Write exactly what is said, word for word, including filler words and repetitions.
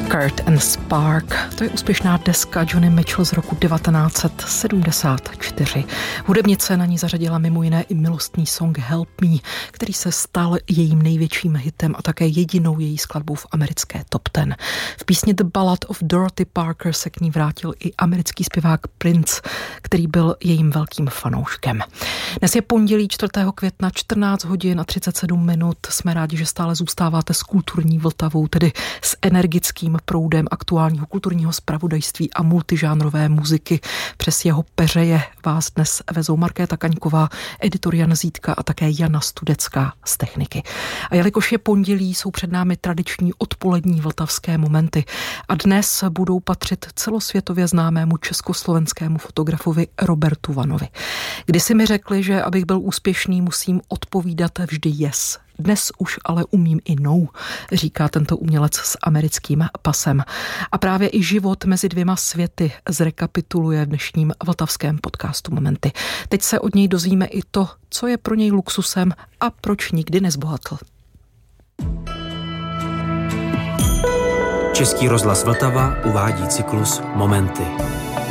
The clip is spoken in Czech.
Kurt and Spark, to je úspěšná deska Joni Mitchell z roku devatenáct set sedmdesát čtyři. Hudebnice na ní zařadila mimo jiné i milostný song Help Me, který se stal jejím největším hitem a také jedinou její skladbou v americké top ten. V písni The Ballad of Dorothy Parker se k ní vrátil i americký zpěvák Prince, který byl jejím velkým fanouškem. Dnes je pondělí čtvrtého května, čtrnáct hodin a třicet sedm minut. Jsme rádi, že stále zůstáváte s kulturní Vltavou, tedy s energickým proudem aktuálního kulturního zpravodajství a multižánrové muziky. Přes jeho peřeje vás dnes vezou Markéta Kaňková, editor Jan Zítka a také Jana Studecká z techniky. A jelikož je pondělí, jsou před námi tradiční odpolední vltavské momenty a dnes budou patřit celosvětově známému československému fotografovi Robertu Vanovi. Kdysi mi řekli, že abych byl úspěšný, musím odpovídat vždy yes. Dnes už ale umím i no, říká tento umělec s americkým pasem. A právě i život mezi dvěma světy zrekapituluje v dnešním vltavském podcastu Momenty. Teď se od něj dozvíme i to, co je pro něj luxusem a proč nikdy nezbohatl. Český rozhlas Vltava uvádí cyklus Momenty.